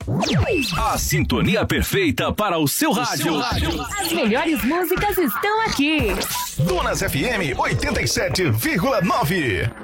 A sintonia perfeita para o seu rádio. As melhores músicas estão aqui. Donas FM 87,9.